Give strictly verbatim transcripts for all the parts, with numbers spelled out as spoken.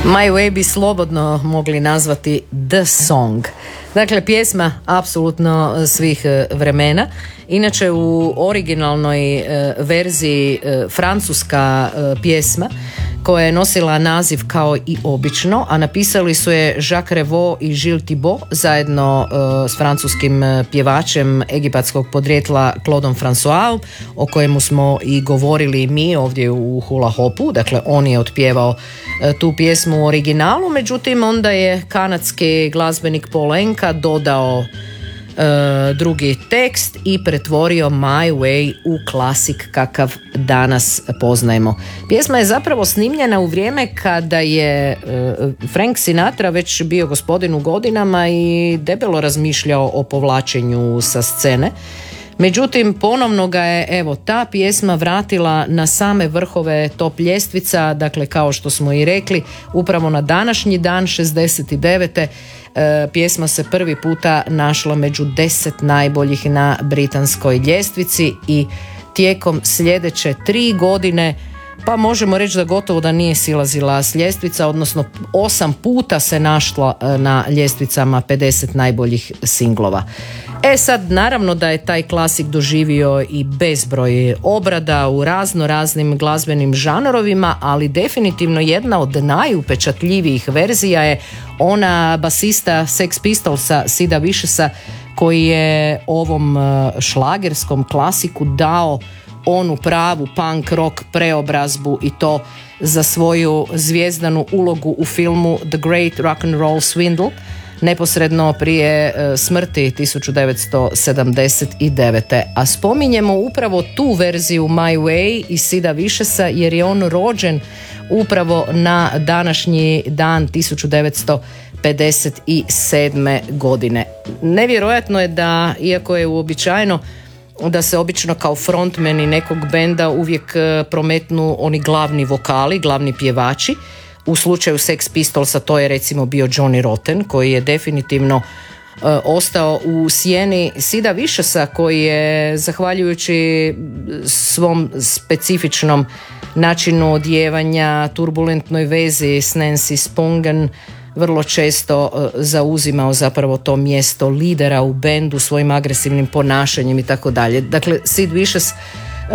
My Way bi slobodno mogli nazvati The Song. Dakle, pjesma apsolutno svih vremena. Inače, u originalnoj verziji francuska pjesma koja je nosila naziv kao i obično, a napisali su je Jacques Revaux i Gilles Thibault zajedno uh, s francuskim pjevačem egipatskog podrijetla Claudom François, o kojemu smo i govorili mi ovdje u Hula Hopu. Dakle, on je otpjevao uh, tu pjesmu u originalu, međutim onda je kanadski glazbenik Paul Anka dodao Uh, drugi tekst i pretvorio My Way u klasik kakav danas poznajemo. Pjesma je zapravo snimljena u vrijeme kada je uh, Frank Sinatra već bio gospodin u godinama i debelo razmišljao o povlačenju sa scene. Međutim, ponovno ga je evo ta pjesma vratila na same vrhove top ljestvica, dakle kao što smo i rekli, upravo na današnji dan šezdeset devete E, pjesma se prvi puta našla među deset najboljih na britanskoj ljestvici i tijekom sljedeće tri godine, pa možemo reći da gotovo da nije silazila s ljestvica, odnosno osam puta se našla na ljestvicama pedeset najboljih singlova. E sad, naravno da je taj klasik doživio i bezbroj obrada u razno raznim glazbenim žanrovima, ali definitivno jedna od najupečatljivijih verzija je ona basista Sex Pistolsa Sida Viciosa, koji je ovom šlagerskom klasiku dao onu pravu punk rock preobrazbu, i to za svoju zvijezdanu ulogu u filmu The Great Rock and Roll Swindle neposredno prije smrti tisuću devetsto sedamdeset devete. A spominjemo upravo tu verziju My Way i Sida Viciosa jer je on rođen upravo na današnji dan tisuću devetsto pedeset sedme godine. Nevjerojatno je da, iako je uobičajeno da se obično kao frontmeni nekog benda uvijek prometnu oni glavni vokali, glavni pjevači. U slučaju Sex Pistolsa to je recimo bio Johnny Rotten, koji je definitivno uh, ostao u sjeni Sida Viciosa, koji je zahvaljujući svom specifičnom načinu odjevanja, turbulentnoj vezi s Nancy Spungen vrlo često uh, zauzimao zapravo to mjesto lidera u bendu svojim agresivnim ponašanjem i tako dalje. Dakle, Sid Vicious, Uh,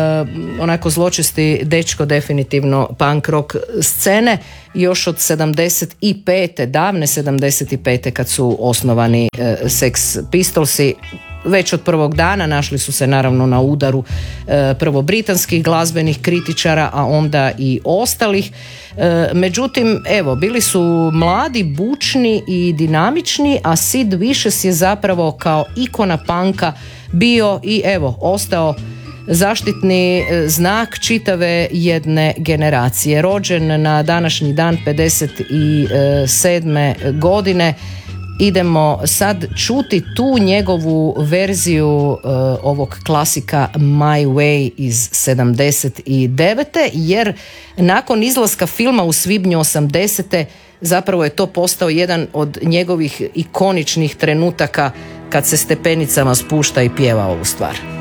onako zločesti dečko definitivno punk rock scene, još od sedamdeset pete, davne sedamdeset pete kad su osnovani uh, Sex Pistolsi. Već od prvog dana našli su se naravno na udaru uh, prvo britanskih glazbenih kritičara, a onda i ostalih. Uh, međutim, evo, bili su mladi, bučni i dinamični, a Sid Vicious je zapravo kao ikona punka bio i evo, ostao zaštitni znak čitave jedne generacije. Rođen na današnji dan pedeset sedme godine. Idemo sad čuti tu njegovu verziju uh, ovog klasika My Way iz sedamdeset devete, jer nakon izlaska filma u svibnju osamdesete zapravo je to postao jedan od njegovih ikoničnih trenutaka kad se stepenicama spušta i pjeva ovu stvar.